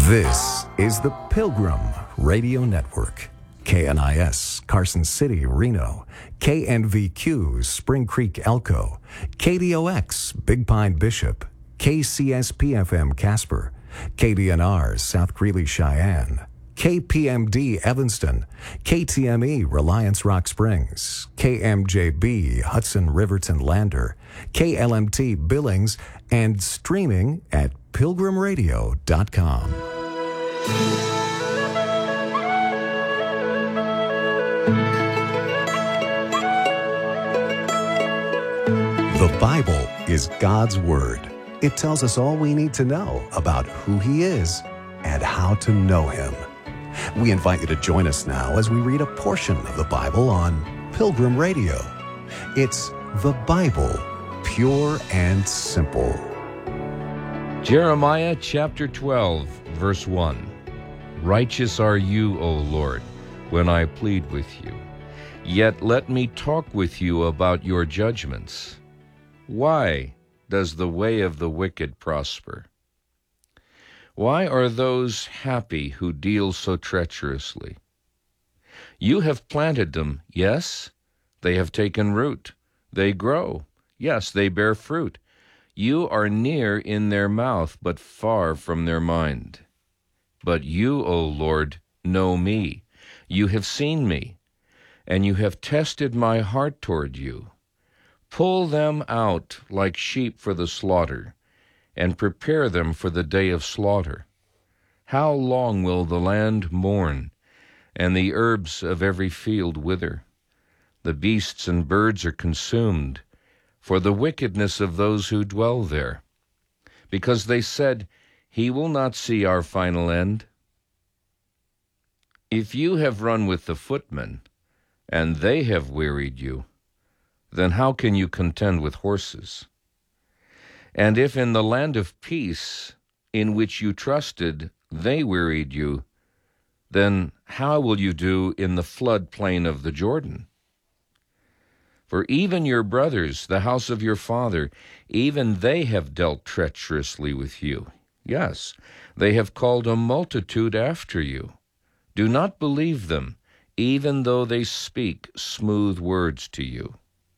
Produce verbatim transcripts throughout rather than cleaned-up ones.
This is the Pilgrim Radio Network. K N I S, Carson City, Reno. K N V Q, Spring Creek, Elko. K D O X, Big Pine, Bishop. K C S P F M, Casper. K D N R, South Greeley, Cheyenne. K P M D, Evanston. K T M E, Reliance Rock Springs. K M J B, Hudson, Riverton, Lander. K L M T, Billings, and streaming at pilgrim radio dot com. The Bible is God's Word. It tells us all we need to know about who He is and how to know Him. We invite you to join us now as we read a portion of the Bible on Pilgrim Radio. It's the Bible, pure and simple. Jeremiah chapter twelve, verse one. Righteous are you, O Lord, when I plead with you. Yet let me talk with you about your judgments. Why does the way of the wicked prosper? Why are those happy who deal so treacherously? You have planted them, yes, they have taken root. They grow, yes, they bear fruit. You are near in their mouth, but far from their mind. But you, O Lord, know me. You have seen me, and you have tested my heart toward you. Pull them out like sheep for the slaughter, and prepare them for the day of slaughter. How long will the land mourn, and the herbs of every field wither? The beasts and birds are consumed, for the wickedness of those who dwell there, because they said, He will not see our final end. If you have run with the footmen, and they have wearied you, then how can you contend with horses? And if in the land of peace, in which you trusted, they wearied you, then how will you do in the flood plain of the Jordan? For even your brothers, the house of your father, even they have dealt treacherously with you. Yes, they have called a multitude after you. Do not believe them, even though they speak smooth words to you.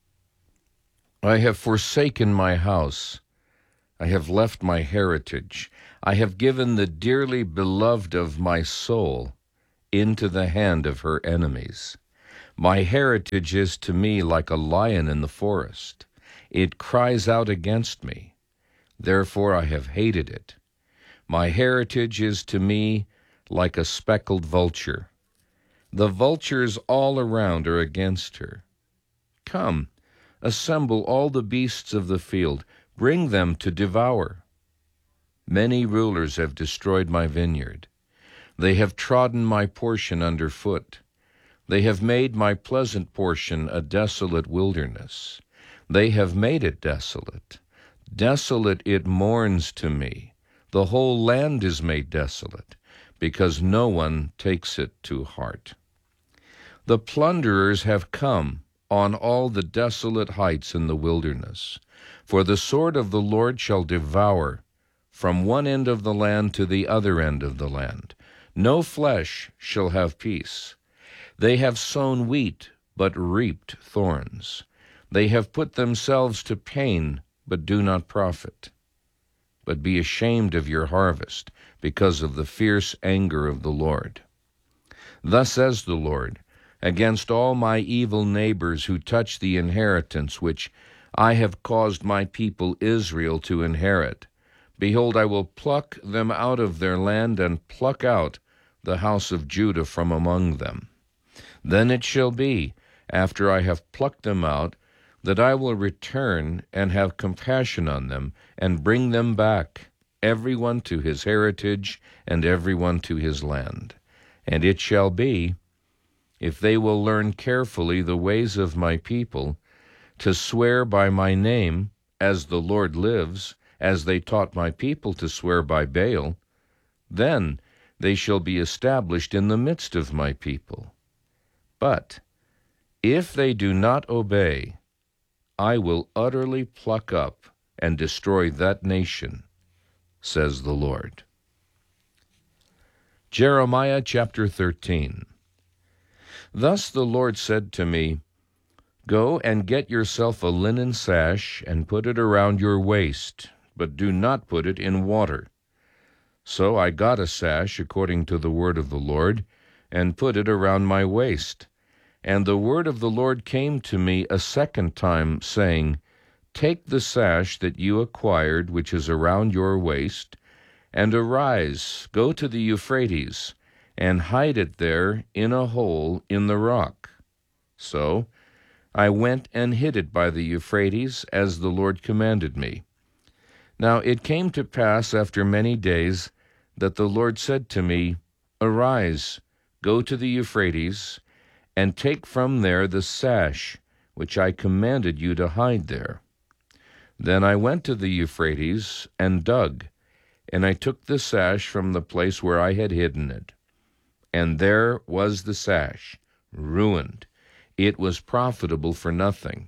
I have forsaken my house. I have left my heritage. I have given the dearly beloved of my soul into the hand of her enemies. My heritage is to me like a lion in the forest. It cries out against me. Therefore I have hated it. My heritage is to me like a speckled vulture. The vultures all around are against her. Come, assemble all the beasts of the field. Bring them to devour. Many rulers have destroyed my vineyard. They have trodden my portion underfoot. They have made my pleasant portion a desolate wilderness. They have made it desolate. Desolate it mourns to me. The whole land is made desolate, because no one takes it to heart. The plunderers have come on all the desolate heights in the wilderness. For the sword of the Lord shall devour from one end of the land to the other end of the land. No flesh shall have peace. They have sown wheat, but reaped thorns. They have put themselves to pain, but do not profit. But be ashamed of your harvest, because of the fierce anger of the Lord. Thus says the Lord, against all my evil neighbors who touch the inheritance which I have caused my people Israel to inherit. Behold, I will pluck them out of their land and pluck out the house of Judah from among them. Then it shall be, after I have plucked them out, that I will return and have compassion on them and bring them back, every one to his heritage and every one to his land. And it shall be, if they will learn carefully the ways of my people, to swear by my name, as the Lord lives, as they taught my people to swear by Baal, then they shall be established in the midst of my people. But if they do not obey, I will utterly pluck up and destroy that nation, says the Lord. Jeremiah chapter thirteen. Thus the Lord said to me, Go and get yourself a linen sash, and put it around your waist, but do not put it in water. So I got a sash according to the word of the Lord, and put it around my waist. And the word of the Lord came to me a second time, saying, Take the sash that you acquired, which is around your waist, and arise, go to the Euphrates, and hide it there in a hole in the rock. So I went and hid it by the Euphrates, as the Lord commanded me. Now it came to pass after many days that the Lord said to me, Arise, go to the Euphrates, and take from there the sash which I commanded you to hide there. Then I went to the Euphrates and dug, and I took the sash from the place where I had hidden it. And there was the sash, ruined. It was profitable for nothing.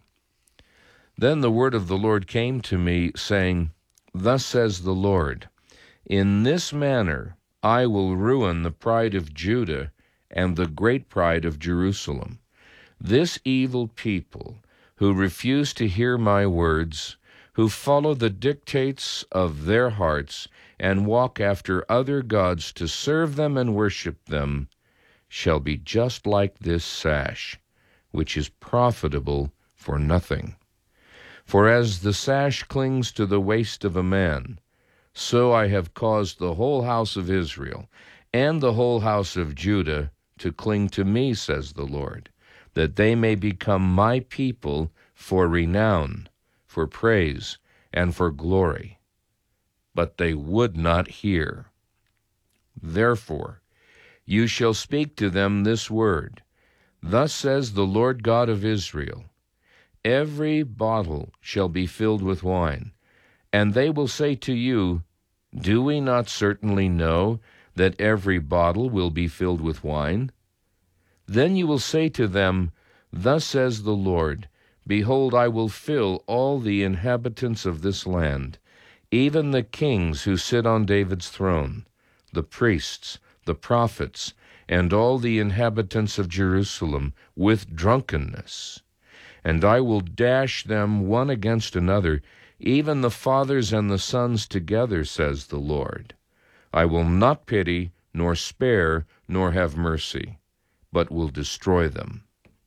Then the word of the Lord came to me, saying, Thus says the Lord, In this manner I will ruin the pride of Judah and the great pride of Jerusalem. This evil people, who refuse to hear my words, who follow the dictates of their hearts, and walk after other gods to serve them and worship them, shall be just like this sash, which is profitable for nothing. For as the sash clings to the waist of a man, so I have caused the whole house of Israel and the whole house of Judah to cling to me, says the Lord, that they may become my people for renown, for praise, and for glory. But they would not hear. Therefore, you shall speak to them this word. Thus says the Lord God of Israel, Every bottle shall be filled with wine, and they will say to you, Do we not certainly know that every bottle will be filled with wine? Then you will say to them, Thus says the Lord, Behold, I will fill all the inhabitants of this land, even the kings who sit on David's throne, the priests, the prophets, and all the inhabitants of Jerusalem, with drunkenness. And I will dash them one against another, even the fathers and the sons together, says the Lord. I will not pity, nor spare, nor have mercy, but will destroy them.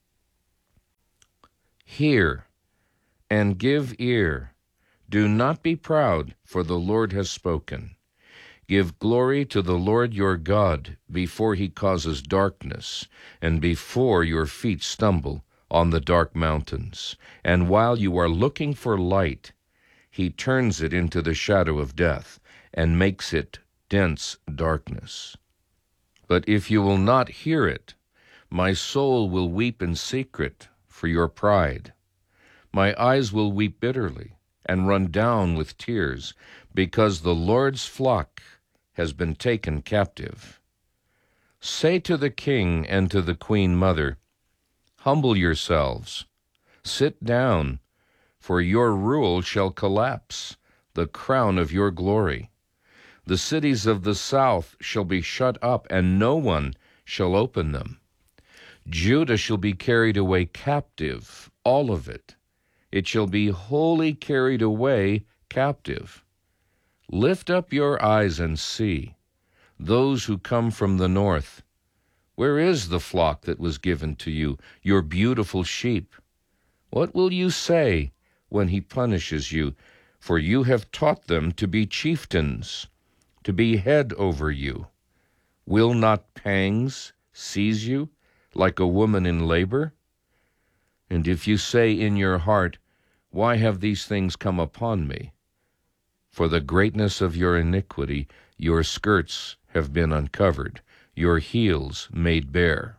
Hear, and give ear. Do not be proud, for the Lord has spoken. Give glory to the Lord your God before he causes darkness, and before your feet stumble on the dark mountains. And while you are looking for light, he turns it into the shadow of death, and makes it dense darkness. But if you will not hear it, my soul will weep in secret for your pride. My eyes will weep bitterly and run down with tears, because the Lord's flock has been taken captive. Say to the king and to the queen mother, Humble yourselves, sit down, for your rule shall collapse, the crown of your glory. The cities of the south shall be shut up, and no one shall open them. Judah shall be carried away captive, all of it. It shall be wholly carried away captive. Lift up your eyes and see, those who come from the north. Where is the flock that was given to you, your beautiful sheep? What will you say when he punishes you? For you have taught them to be chieftains, to be head over you. Will not pangs seize you like a woman in labor? And if you say in your heart, Why have these things come upon me? For the greatness of your iniquity, your skirts have been uncovered, your heels made bare.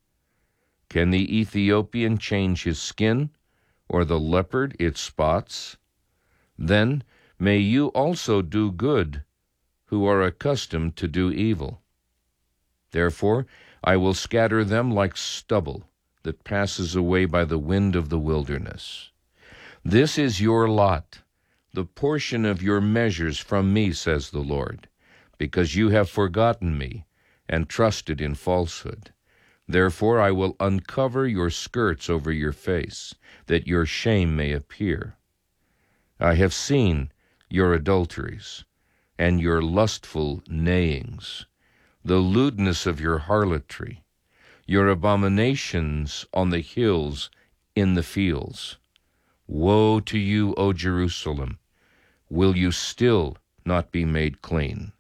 Can the Ethiopian change his skin, or the leopard its spots? Then may you also do good, who are accustomed to do evil. Therefore I will scatter them like stubble that passes away by the wind of the wilderness. This is your lot, the portion of your measures from me, says the Lord, because you have forgotten me, and trusted in falsehood. Therefore I will uncover your skirts over your face, that your shame may appear. I have seen your adulteries and your lustful neighings, the lewdness of your harlotry, your abominations on the hills in the fields. Woe to you, O Jerusalem! Will you still not be made clean?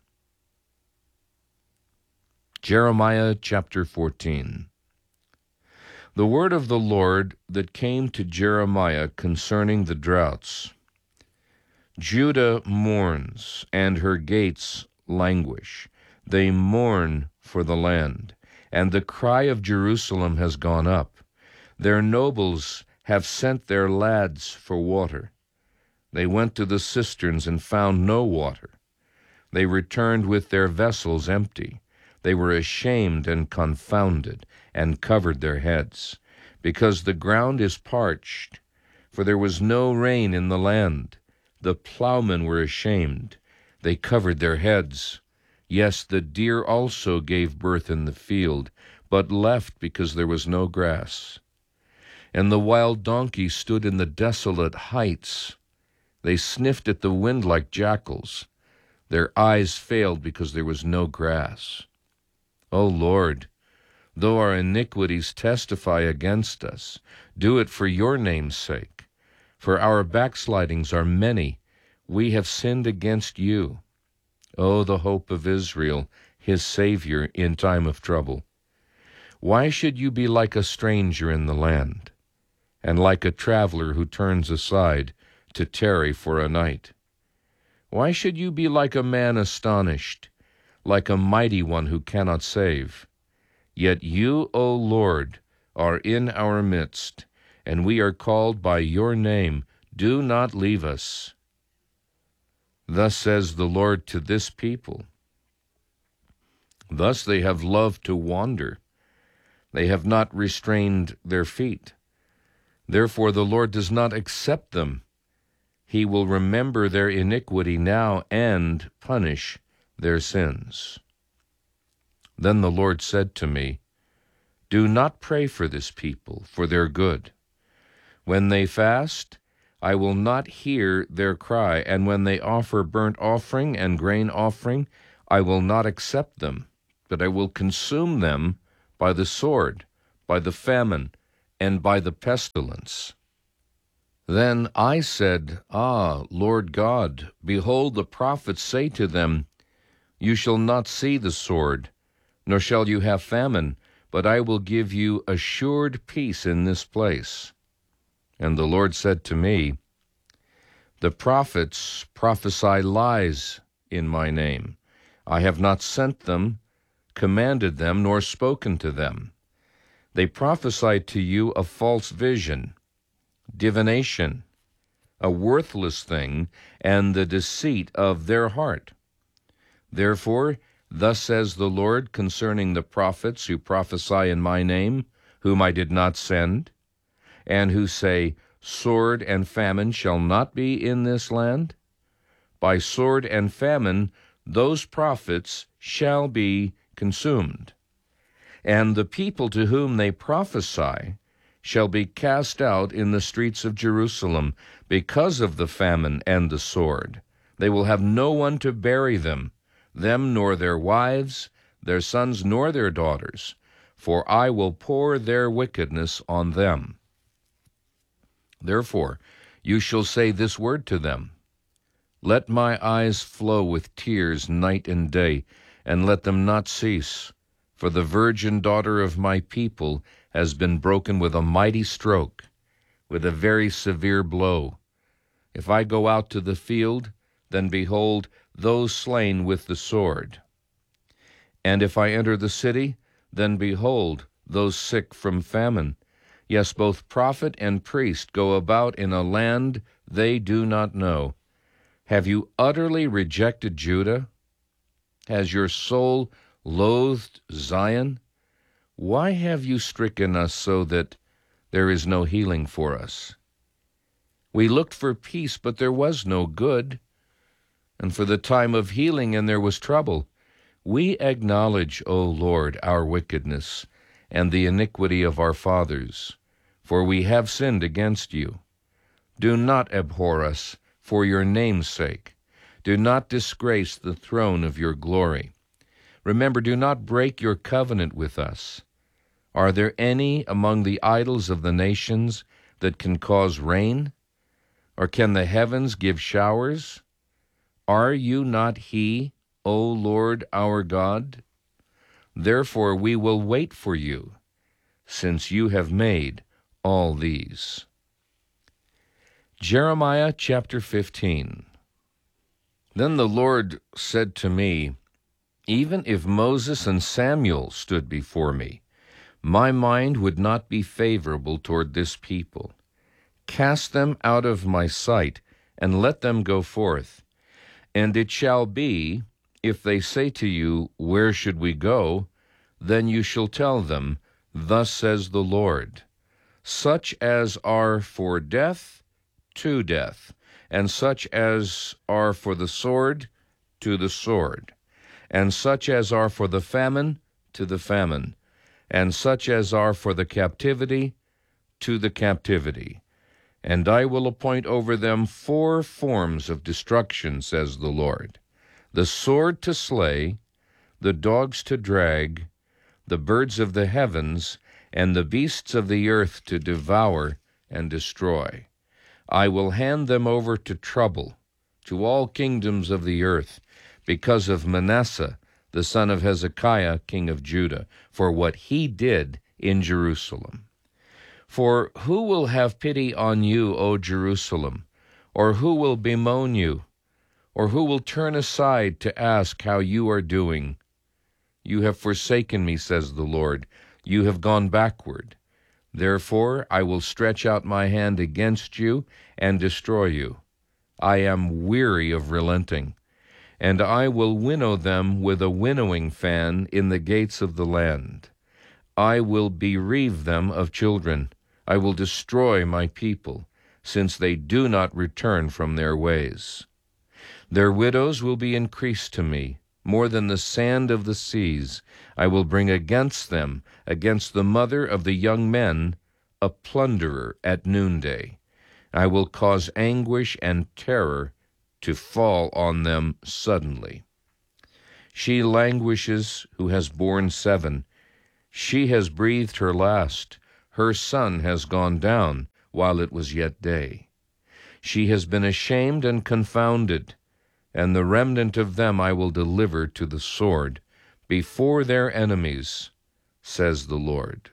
Jeremiah chapter fourteen. The word of the Lord that came to Jeremiah concerning the droughts. Judah mourns, and her gates languish. They mourn for the land, and the cry of Jerusalem has gone up. Their nobles have sent their lads for water. They went to the cisterns and found no water. They returned with their vessels empty. They were ashamed and confounded, and covered their heads, because the ground is parched, for there was no rain in the land. The plowmen were ashamed. They covered their heads. Yes, the deer also gave birth in the field, but left because there was no grass. And the wild donkey stood in the desolate heights. They sniffed at the wind like jackals. Their eyes failed because there was no grass. O Lord, though our iniquities testify against us, do it for your name's sake. For our backslidings are many. We have sinned against you. O the hope of Israel, his Savior in time of trouble. Why should you be like a stranger in the land, and like a traveler who turns aside to tarry for a night? Why should you be like a man astonished, like a mighty one who cannot save? Yet you, O Lord, are in our midst, and we are called by your name. Do not leave us. Thus says the Lord to this people. Thus they have loved to wander. They have not restrained their feet. Therefore the Lord does not accept them. He will remember their iniquity now and punish their sins. Then the Lord said to me, do not pray for this people, for their good. When they fast, I will not hear their cry, and when they offer burnt offering and grain offering, I will not accept them, but I will consume them by the sword, by the famine, and by the pestilence. Then I said, Ah, Lord God, behold, the prophets say to them, you shall not see the sword, nor shall you have famine, but I will give you assured peace in this place. And the Lord said to me, the prophets prophesy lies in my name. I have not sent them, commanded them, nor spoken to them. They prophesy to you a false vision, divination, a worthless thing, and the deceit of their heart. Therefore, thus says the Lord concerning the prophets who prophesy in my name, whom I did not send, and who say, sword and famine shall not be in this land. By sword and famine those prophets shall be consumed. And the people to whom they prophesy shall be cast out in the streets of Jerusalem because of the famine and the sword. They will have no one to bury them, them nor their wives, their sons nor their daughters, for I will pour their wickedness on them. Therefore you shall say this word to them, let my eyes flow with tears night and day, and let them not cease, for the virgin daughter of my people has been broken with a mighty stroke, with a very severe blow. If I go out to the field, then behold, those slain with the sword. And if I enter the city, then behold, those sick from famine. Yes, both prophet and priest go about in a land they do not know. Have you utterly rejected Judah? Has your soul loathed Zion? Why have you stricken us so that there is no healing for us? We looked for peace, but there was no good, and for the time of healing, and there was trouble. We acknowledge, O Lord, our wickedness and the iniquity of our fathers, for we have sinned against you. Do not abhor us for your name's sake. Do not disgrace the throne of your glory. Remember, do not break your covenant with us. Are there any among the idols of the nations that can cause rain? Or can the heavens give showers? Are you not he, O Lord our God? Therefore we will wait for you, since you have made all these. Jeremiah chapter fifteen. Then the Lord said to me, even if Moses and Samuel stood before me, my mind would not be favorable toward this people. Cast them out of my sight, and let them go forth. And it shall be, if they say to you, where should we go? Then you shall tell them, thus says the Lord, such as are for death, to death, and such as are for the sword, to the sword, and such as are for the famine, to the famine, and such as are for the captivity, to the captivity. And I will appoint over them four forms of destruction, says the Lord, the sword to slay, the dogs to drag, the birds of the heavens, and the beasts of the earth to devour and destroy. I will hand them over to trouble, to all kingdoms of the earth, because of Manasseh, the son of Hezekiah, king of Judah, for what he did in Jerusalem. For who will have pity on you, O Jerusalem? Or who will bemoan you? Or who will turn aside to ask how you are doing? You have forsaken me, says the Lord. You have gone backward. Therefore I will stretch out my hand against you and destroy you. I am weary of relenting, and I will winnow them with a winnowing fan in the gates of the land. I will bereave them of children. I will destroy my people, since they do not return from their ways. Their widows will be increased to me, more than the sand of the seas. I will bring against them, against the mother of the young men, a plunderer at noonday. I will cause anguish and terror to fall on them suddenly. She languishes who has borne seven. She has breathed her last. Her son has gone down while it was yet day. She has been ashamed and confounded, and the remnant of them I will deliver to the sword before their enemies, says the Lord.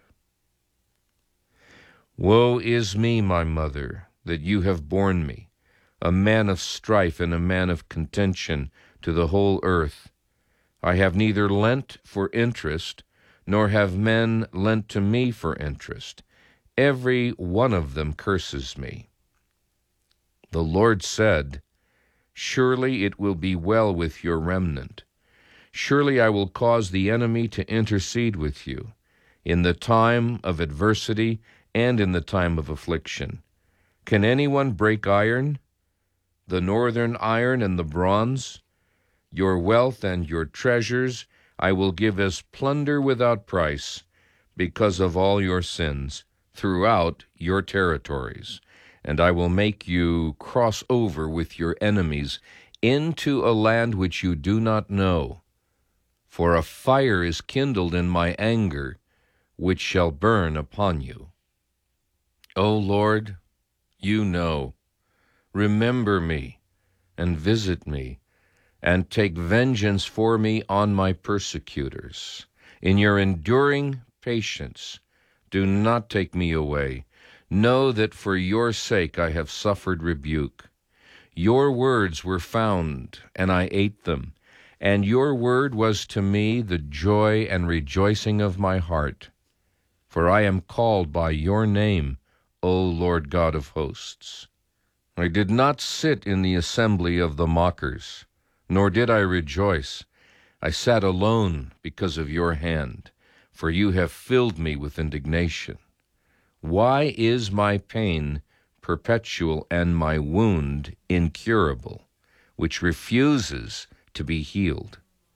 Woe is me, my mother, that you have borne me, a man of strife and a man of contention to the whole earth. I have neither lent for interest, nor have men lent to me for interest. Every one of them curses me. The Lord said, surely it will be well with your remnant. Surely I will cause the enemy to intercede with you in the time of adversity and in the time of affliction. Can anyone break iron? The northern iron and the bronze? Your wealth and your treasures I will give as plunder without price, because of all your sins throughout your territories. And I will make you cross over with your enemies into a land which you do not know. For a fire is kindled in my anger, which shall burn upon you. O Lord, you know. Remember me, and visit me, and take vengeance for me on my persecutors. In your enduring patience, do not take me away. Know that for your sake I have suffered rebuke. Your words were found, and I ate them, and your word was to me the joy and rejoicing of my heart. For I am called by your name, O Lord God of hosts. I did not sit in the assembly of the mockers, nor did I rejoice. I sat alone because of your hand, for you have filled me with indignation. Why is my pain perpetual and my wound incurable, which refuses to be healed?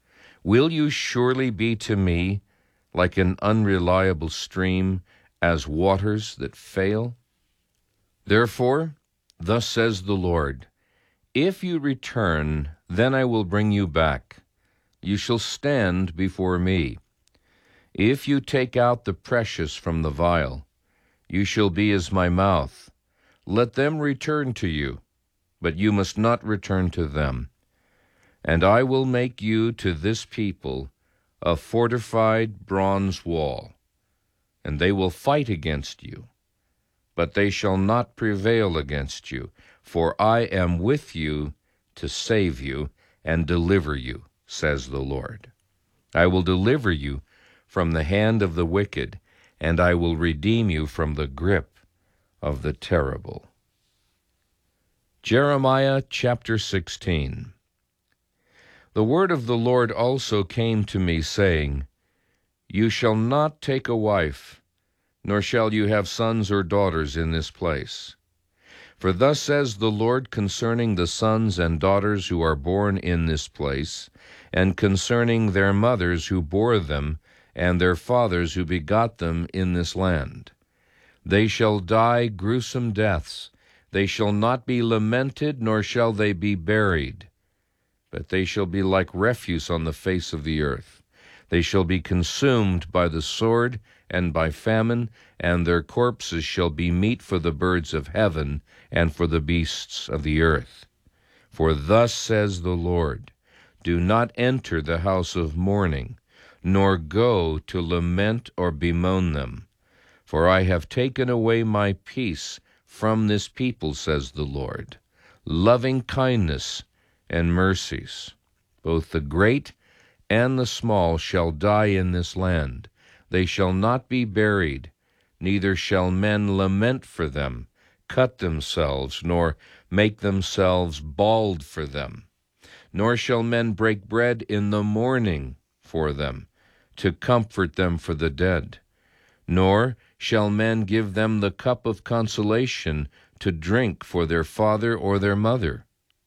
Will you surely be to me like an unreliable stream, as waters that fail? Therefore, thus says the Lord, if you return, then I will bring you back. You shall stand before me. If you take out the precious from the vial, you shall be as my mouth. Let them return to you, but you must not return to them. And I will make you to this people a fortified bronze wall, and they will fight against you, but they shall not prevail against you, for I am with you to save you and deliver you, says the Lord. I will deliver you from the hand of the wicked, and I will redeem you from the grip of the terrible. Jeremiah chapter sixteen. The word of the Lord also came to me, saying, You shall not take a wife, nor shall you have sons or daughters in this place. For thus says the Lord concerning the sons and daughters who are born in this place, and concerning their mothers who bore them, and their fathers who begot them in this land. They shall die gruesome deaths. They shall not be lamented, nor shall they be buried, but they shall be like refuse on the face of the earth. They shall be consumed by the sword and by famine, and their corpses shall be meat for the birds of heaven and for the beasts of the earth. For thus says the Lord, do not enter the house of mourning, nor go to lament or bemoan them. For I have taken away my peace from this people, says the Lord, loving kindness and mercies. Both the great and the small shall die in this land. They shall not be buried, neither shall men lament for them, cut themselves, nor make themselves bald for them. Nor shall men break bread in the morning for them, to comfort them for the dead. Nor shall men give them the cup of consolation to drink for their father or their mother.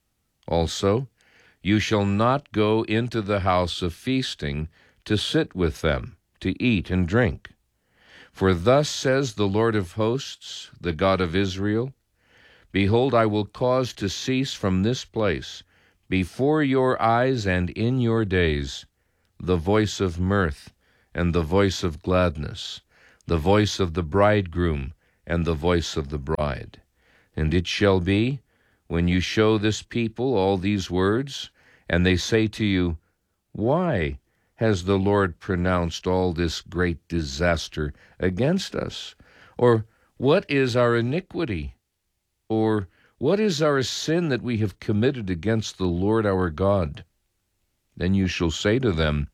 Also, you shall not go into the house of feasting to sit with them, to eat and drink. For thus says the Lord of hosts, the God of Israel, Behold, I will cause to cease from this place, before your eyes and in your days, the voice of mirth and the voice of gladness, the voice of the bridegroom and the voice of the bride. And it shall be, when you show this people all these words, and they say to you, Why has the Lord pronounced all this great disaster against us? Or what is our iniquity? Or what is our sin that we have committed against the Lord our God? Then you shall say to them,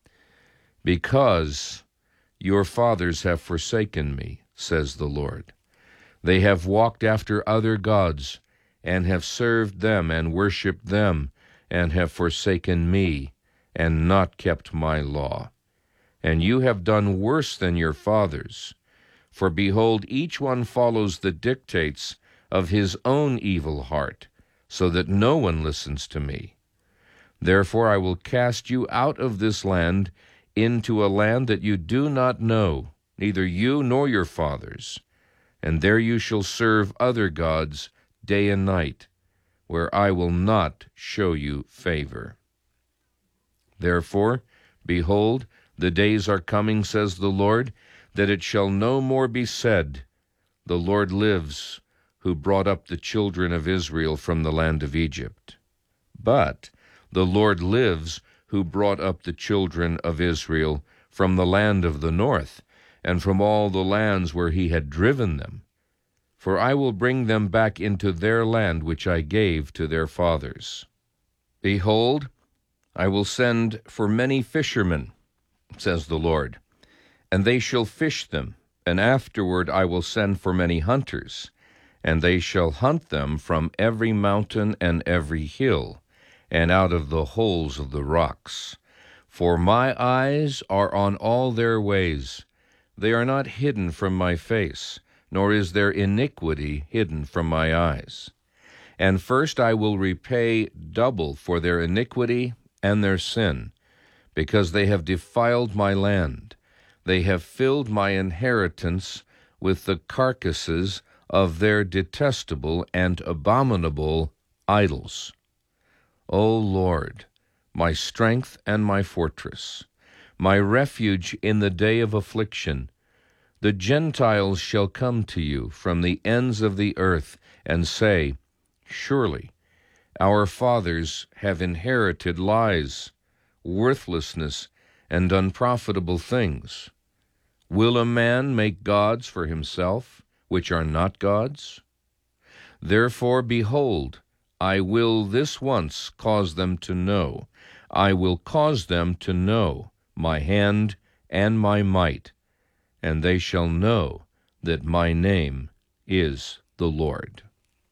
Because your fathers have forsaken me, says the Lord. They have walked after other gods, and have served them and worshipped them, and have forsaken me, and not kept my law. And you have done worse than your fathers. For behold, each one follows the dictates of his own evil heart, so that no one listens to me. Therefore I will cast you out of this land into a land that you do not know, neither you nor your fathers, and there you shall serve other gods day and night, where I will not show you favor. Therefore, behold, the days are coming, says the Lord, that it shall no more be said, The Lord lives, who brought up the children of Israel from the land of Egypt. But the Lord lives, who brought up the children of Israel from the land of the north, and from all the lands where he had driven them. For I will bring them back into their land which I gave to their fathers. Behold, I will send for many fishermen, says the Lord, and they shall fish them, and afterward I will send for many hunters, and they shall hunt them from every mountain and every hill, and out of the holes of the rocks. For my eyes are on all their ways. They are not hidden from my face, nor is their iniquity hidden from my eyes. And first I will repay double for their iniquity and their sin, because they have defiled my land. They have filled my inheritance with the carcasses of their detestable and abominable idols. O Lord, my strength and my fortress, my refuge in the day of affliction, the Gentiles shall come to you from the ends of the earth and say, Surely our fathers have inherited lies, worthlessness, and unprofitable things. Will a man make gods for himself, which are not gods? Therefore, behold, I will this once cause them to know, I will cause them to know my hand and my might, and they shall know that my name is the Lord.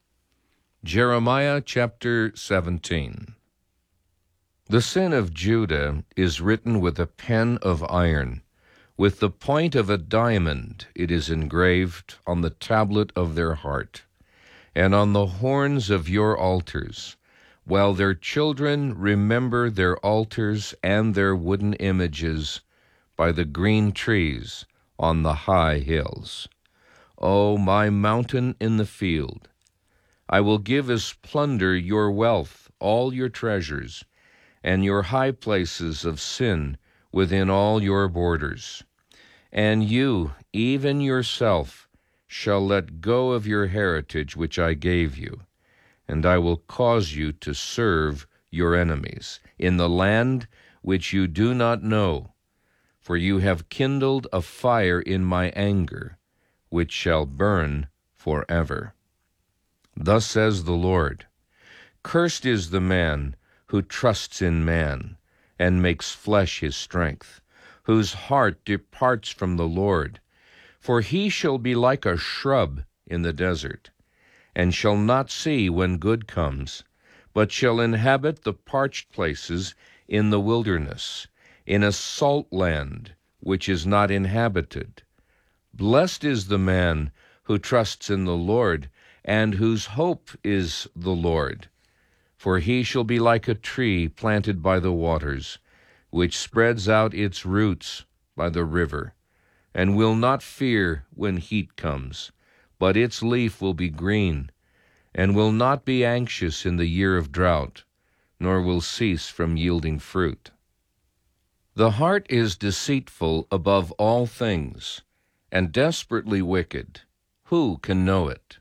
Jeremiah chapter seventeen. The sin of Judah is written with a pen of iron. With the point of a diamond it is engraved on the tablet of their heart, and on the horns of your altars, while their children remember their altars and their wooden images by the green trees on the high hills. O my mountain in the field, I will give as plunder your wealth, all your treasures, and your high places of sin within all your borders. And you, even yourself, shall let go of your heritage which I gave you, and I will cause you to serve your enemies in the land which you do not know, for you have kindled a fire in my anger, which shall burn forever. Thus says the Lord, Cursed is the man who trusts in man, and makes flesh his strength, whose heart departs from the Lord. For he shall be like a shrub in the desert, and shall not see when good comes, but shall inhabit the parched places in the wilderness, in a salt land which is not inhabited. Blessed is the man who trusts in the Lord, and whose hope is the Lord. For he shall be like a tree planted by the waters, which spreads out its roots by the river, and will not fear when heat comes, but its leaf will be green, and will not be anxious in the year of drought, nor will cease from yielding fruit. The heart is deceitful above all things, and desperately wicked. Who can know it?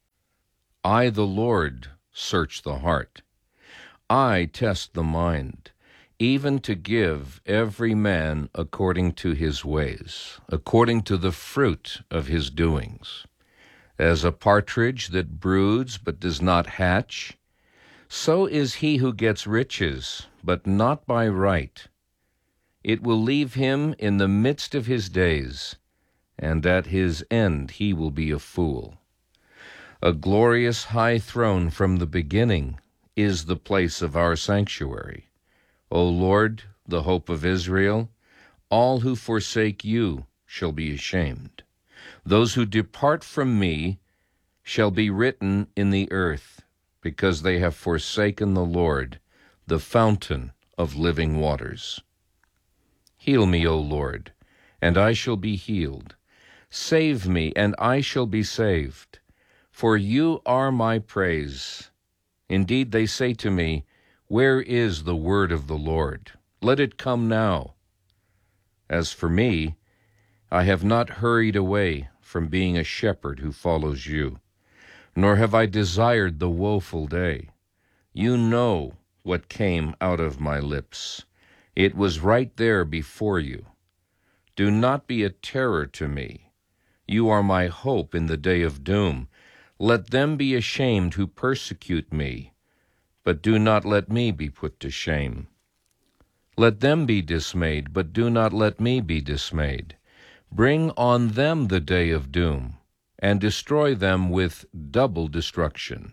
I, the Lord, search the heart. I test the mind, even to give every man according to his ways, according to the fruit of his doings. As a partridge that broods but does not hatch, so is he who gets riches, but not by right. It will leave him in the midst of his days, and at his end he will be a fool. A glorious high throne from the beginning is the place of our sanctuary. O Lord, the hope of Israel, all who forsake you shall be ashamed. Those who depart from me shall be written in the earth, because they have forsaken the Lord, the fountain of living waters. Heal me, O Lord, and I shall be healed. Save me, and I shall be saved. For you are my praise. Indeed, they say to me, Where is the word of the Lord? Let it come now. As for me, I have not hurried away from being a shepherd who follows you, nor have I desired the woeful day. You know what came out of my lips. It was right there before you. Do not be a terror to me. You are my hope in the day of doom. Let them be ashamed who persecute me, but do not let me be put to shame. Let them be dismayed, but do not let me be dismayed. Bring on them the day of doom, and destroy them with double destruction.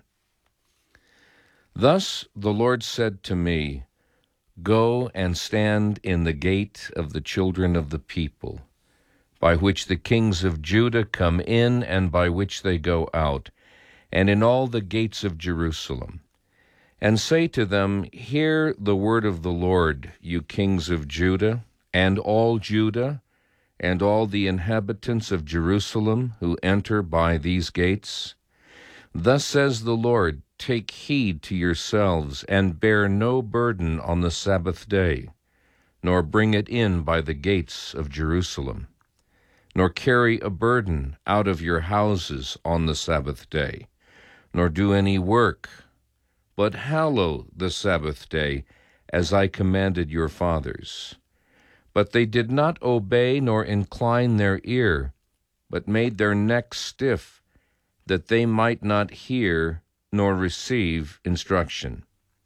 Thus the Lord said to me, Go and stand in the gate of the children of the people, by which the kings of Judah come in and by which they go out, and in all the gates of Jerusalem. And say to them, Hear the word of the Lord, you kings of Judah, and all Judah, and all the inhabitants of Jerusalem who enter by these gates. Thus says the Lord, Take heed to yourselves, and bear no burden on the Sabbath day, nor bring it in by the gates of Jerusalem, nor carry a burden out of your houses on the Sabbath day, nor do any work, but hallow the Sabbath day, as I commanded your fathers. But they did not obey nor incline their ear, but made their necks stiff, that they might not hear nor receive instruction.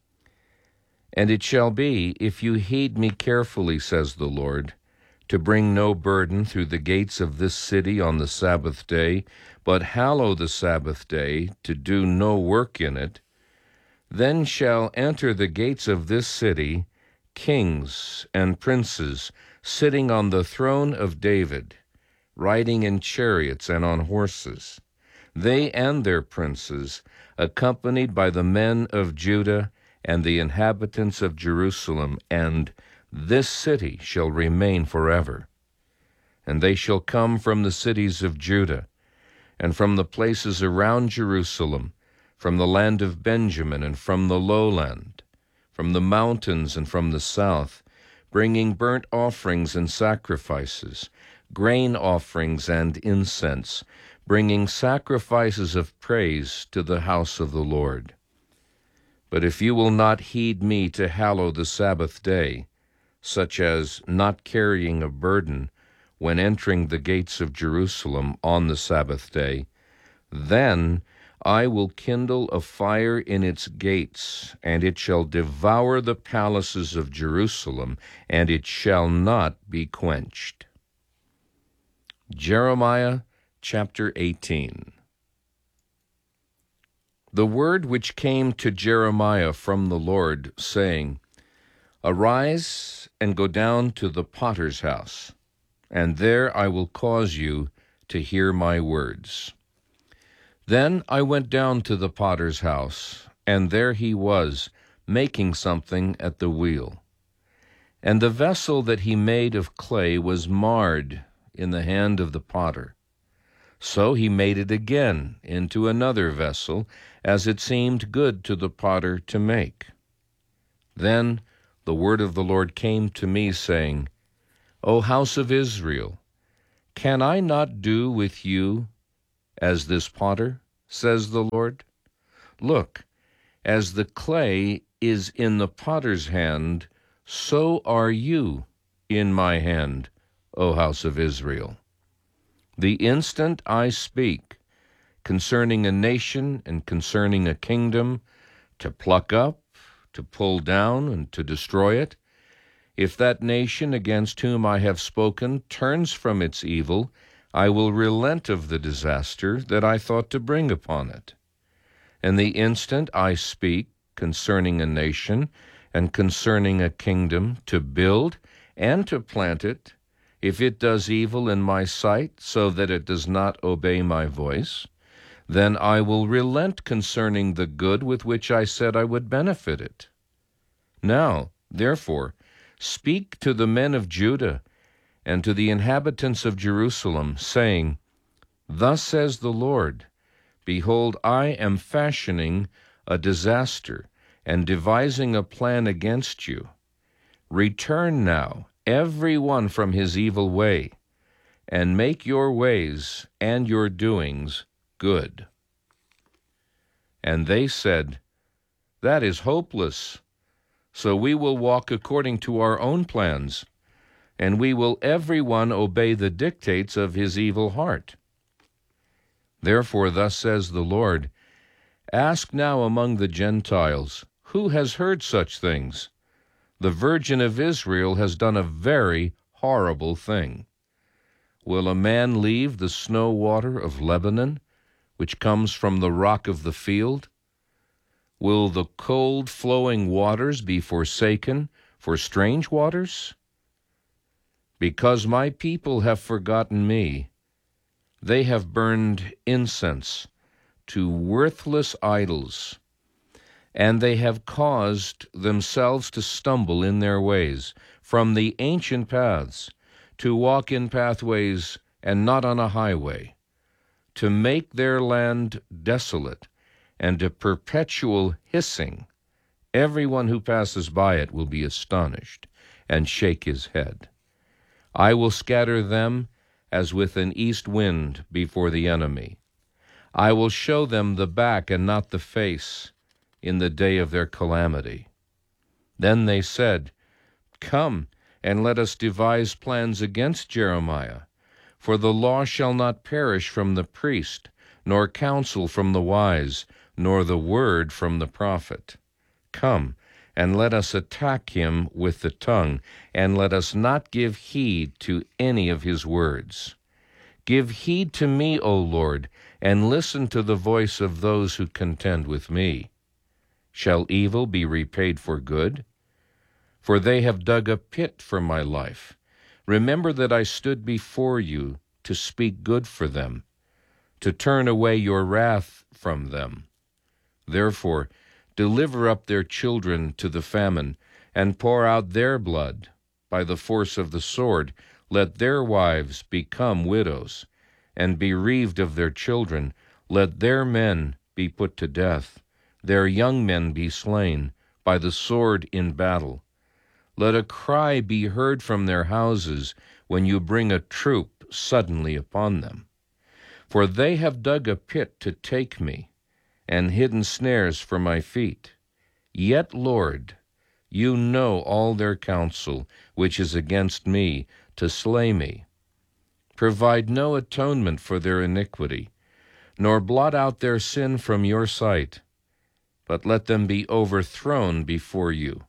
And it shall be, if you heed me carefully, says the Lord, to bring no burden through the gates of this city on the Sabbath day, but hallow the Sabbath day, to do no work in it, then shall enter the gates of this city kings and princes sitting on the throne of David, riding in chariots and on horses, they and their princes, accompanied by the men of Judah and the inhabitants of Jerusalem, and this city shall remain forever. And they shall come from the cities of Judah, and from the places around Jerusalem, from the land of Benjamin and from the lowland, from the mountains and from the south, bringing burnt offerings and sacrifices, grain offerings and incense, bringing sacrifices of praise to the house of the Lord. But if you will not heed me to hallow the Sabbath day, such as not carrying a burden when entering the gates of Jerusalem on the Sabbath day, then I will kindle a fire in its gates, and it shall devour the palaces of Jerusalem, and it shall not be quenched. Jeremiah chapter eighteen. The word which came to Jeremiah from the Lord, saying, Arise and go down to the potter's house, and there I will cause you to hear my words. Then I went down to the potter's house, and there he was, making something at the wheel. And the vessel that he made of clay was marred in the hand of the potter. So he made it again into another vessel, as it seemed good to the potter to make. Then the word of the Lord came to me, saying, O house of Israel, can I not do with you as this potter, says the Lord? Look, as the clay is in the potter's hand, so are you in my hand, O house of Israel. The instant I speak concerning a nation and concerning a kingdom, to pluck up, to pull down, and to destroy it, if that nation against whom I have spoken turns from its evil, I will relent of the disaster that I thought to bring upon it. And the instant I speak concerning a nation and concerning a kingdom, to build and to plant it, if it does evil in my sight, so that it does not obey my voice, then I will relent concerning the good with which I said I would benefit it. Now, therefore, speak to the men of Judah and to the inhabitants of Jerusalem, saying, Thus says the Lord, Behold, I am fashioning a disaster and devising a plan against you. Return now, every one from his evil way, and make your ways and your doings good. And they said, That is hopeless. So we will walk according to our own plans, and we will every one obey the dictates of his evil heart. Therefore thus says the Lord, Ask now among the Gentiles, who has heard such things? The Virgin of Israel has done a very horrible thing. Will a man leave the snow water of Lebanon, which comes from the rock of the field? Will the cold flowing waters be forsaken for strange waters? Because my people have forgotten me, they have burned incense to worthless idols, and they have caused themselves to stumble in their ways from the ancient paths, to walk in pathways and not on a highway, to make their land desolate and a perpetual hissing. Everyone who passes by it will be astonished and shake his head. I will scatter them as with an east wind before the enemy. I will show them the back and not the face in the day of their calamity. Then they said, Come, and let us devise plans against Jeremiah. For the law shall not perish from the priest, nor counsel from the wise, nor the word from the prophet. Come, and let us attack him with the tongue, and let us not give heed to any of his words. Give heed to me, O Lord, and listen to the voice of those who contend with me. Shall evil be repaid for good? For they have dug a pit for my life. Remember that I stood before you to speak good for them, to turn away your wrath from them. Therefore, deliver up their children to the famine, and pour out their blood by the force of the sword. Let their wives become widows, and bereaved of their children. Let their men be put to death, their young men be slain by the sword in battle. Let a cry be heard from their houses when you bring a troop suddenly upon them. For they have dug a pit to take me, and hidden snares for my feet. Yet, Lord, you know all their counsel, which is against me, to slay me. Provide no atonement for their iniquity, nor blot out their sin from your sight, but let them be overthrown before you.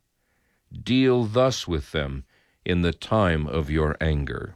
Deal thus with them in the time of your anger.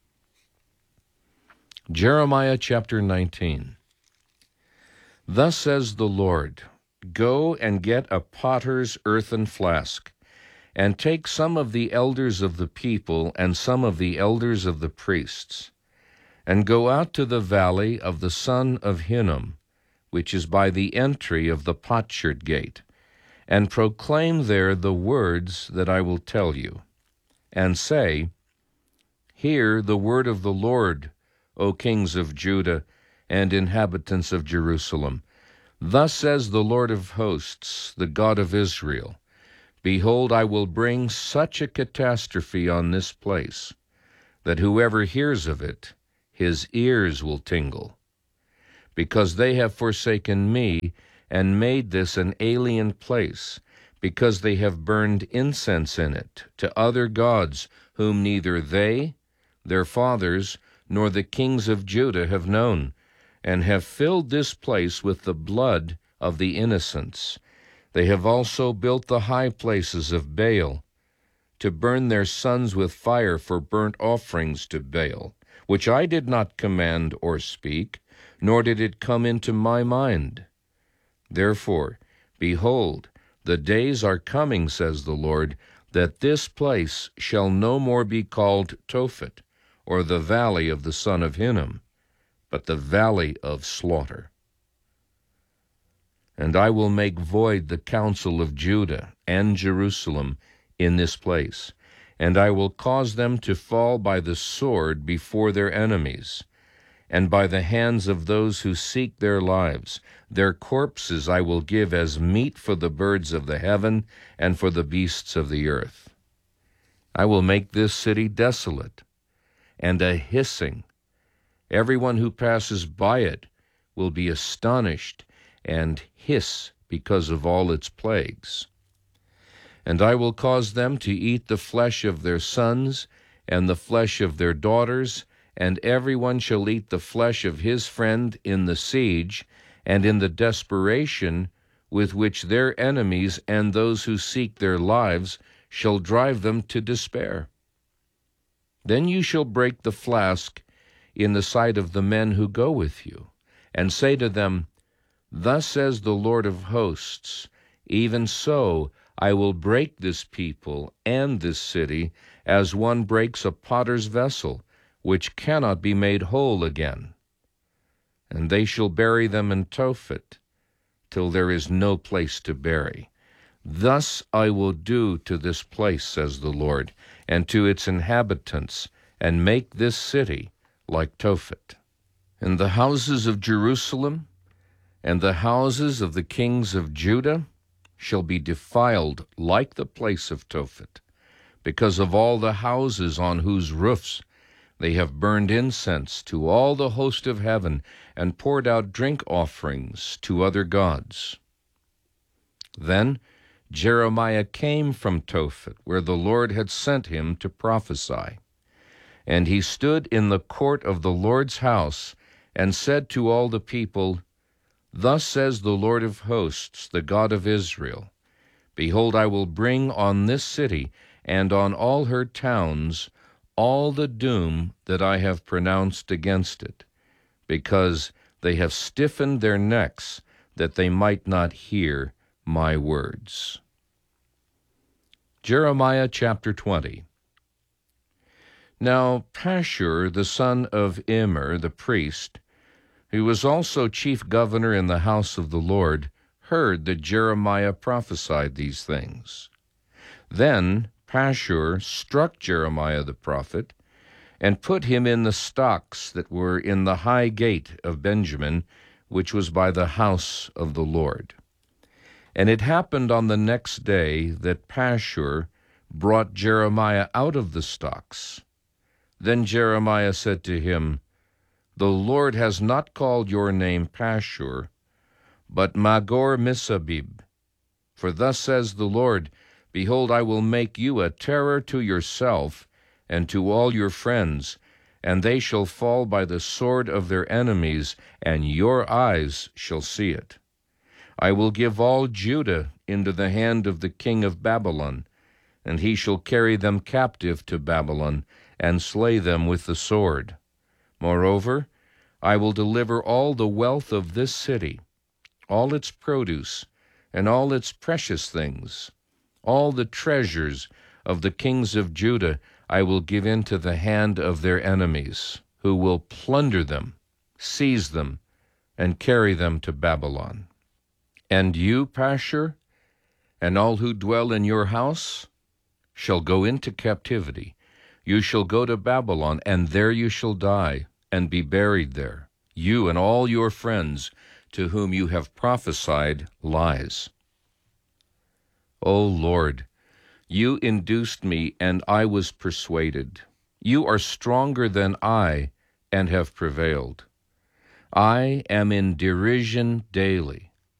Jeremiah chapter nineteen. Thus says the Lord, Go and get a potter's earthen flask, and take some of the elders of the people and some of the elders of the priests, and go out to the valley of the son of Hinnom, which is by the entry of the potsherd gate, and proclaim there the words that I will tell you, and say, Hear the word of the Lord, O kings of Judah and inhabitants of Jerusalem. Thus says the Lord of hosts, the God of Israel, Behold, I will bring such a catastrophe on this place, that whoever hears of it, his ears will tingle. Because they have forsaken me, and made this an alien place, because they have burned incense in it to other gods, whom neither they, their fathers, nor the kings of Judah have known, and have filled this place with the blood of the innocents. They have also built the high places of Baal, to burn their sons with fire for burnt offerings to Baal, which I did not command or speak, nor did it come into my mind. Therefore, behold, the days are coming, says the Lord, that this place shall no more be called Tophet, or the valley of the son of Hinnom, but the valley of slaughter. And I will make void the counsel of Judah and Jerusalem in this place, and I will cause them to fall by the sword before their enemies, and by the hands of those who seek their lives. Their corpses I will give as meat for the birds of the heaven and for the beasts of the earth. I will make this city desolate and a hissing. Everyone who passes by it will be astonished and hiss because of all its plagues. And I will cause them to eat the flesh of their sons and the flesh of their daughters, and everyone shall eat the flesh of his friend in the siege and in the desperation with which their enemies and those who seek their lives shall drive them to despair. Then you shall break the flask in the sight of the men who go with you, and say to them, Thus says the Lord of hosts, even so I will break this people and this city as one breaks a potter's vessel, which cannot be made whole again. And they shall bury them in Tophet, till there is no place to bury. Thus I will do to this place, says the Lord, and to its inhabitants, and make this city like Tophet. And the houses of Jerusalem and the houses of the kings of Judah shall be defiled like the place of Tophet, because of all the houses on whose roofs they have burned incense to all the host of heaven, and poured out drink offerings to other gods. Then Jeremiah came from Tophet, where the Lord had sent him to prophesy. And he stood in the court of the Lord's house, and said to all the people, Thus says the Lord of hosts, the God of Israel, Behold, I will bring on this city and on all her towns all the doom that I have pronounced against it, because they have stiffened their necks, that they might not hear my words. Jeremiah chapter twenty. Now Pashur, the son of Immer, the priest, who was also chief governor in the house of the Lord, heard that Jeremiah prophesied these things. Then Pashur struck Jeremiah the prophet, and put him in the stocks that were in the high gate of Benjamin, which was by the house of the Lord. And it happened on the next day that Pashur brought Jeremiah out of the stocks. Then Jeremiah said to him, The Lord has not called your name Pashur, but Magor-Missabib. For thus says the Lord, Behold, I will make you a terror to yourself and to all your friends, and they shall fall by the sword of their enemies, and your eyes shall see it. I will give all Judah into the hand of the king of Babylon, and he shall carry them captive to Babylon, and slay them with the sword. Moreover, I will deliver all the wealth of this city, all its produce, and all its precious things, all the treasures of the kings of Judah I will give into the hand of their enemies, who will plunder them, seize them, and carry them to Babylon. And you, Pashur, and all who dwell in your house, shall go into captivity. You shall go to Babylon, and there you shall die, and be buried there, you and all your friends to whom you have prophesied lies. O Lord, you induced me, and I was persuaded. You are stronger than I, and have prevailed. I am in derision daily.